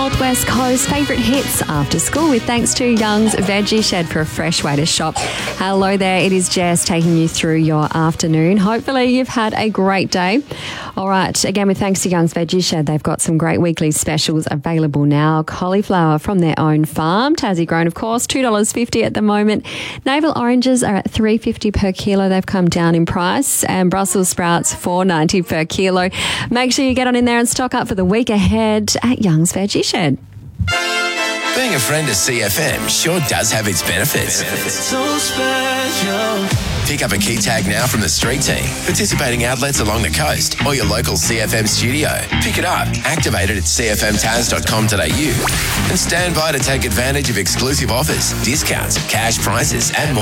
North West Coast favourite hits after school with thanks to Young's Veggie Shed for a fresh way to shop. Hello there, it is Jess taking you through your afternoon. Hopefully you've had a great day. All right, again with thanks to Young's Veggie Shed, they've got some great weekly specials available now. Cauliflower from their own farm, Tassie grown of course, $2.50 at the moment. Navel oranges are at $3.50 per kilo. They've come down in price. And Brussels sprouts, $4.90 per kilo. Make sure you get on in there and stock up for the week ahead at Young's Veggie Shed. Being a friend of CFM sure does have its benefits. So special. Pick up a key tag now from the street team, participating outlets along the coast, or your local CFM studio. Pick it up, activate it at cfmtaz.com.au, and stand by to take advantage of exclusive offers, discounts, cash prizes, and more.